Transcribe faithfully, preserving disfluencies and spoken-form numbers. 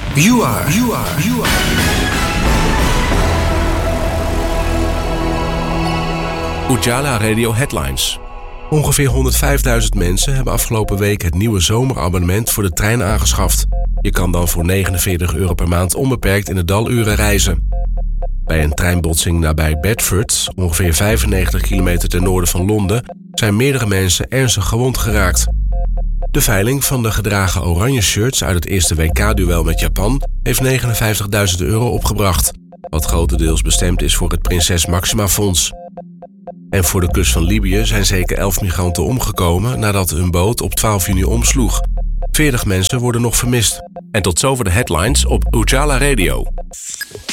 You are, you are, you are. Ujala Radio Headlines. Ongeveer honderdvijfduizend mensen hebben afgelopen week het nieuwe zomerabonnement voor de trein aangeschaft. Je kan dan voor negenenveertig euro per maand onbeperkt in de daluren reizen. Bij een treinbotsing nabij Bedford, ongeveer vijfennegentig kilometer ten noorden van Londen, zijn meerdere mensen ernstig gewond geraakt. De veiling van de gedragen oranje shirts uit het eerste W K-duel met Japan heeft negenenvijftigduizend euro opgebracht, wat grotendeels bestemd is voor het Prinses Maxima Fonds. En voor de kust van Libië zijn zeker elf migranten omgekomen nadat een boot op twaalf juni omsloeg. veertig mensen worden nog vermist. En tot zover de headlines op Ujala Radio.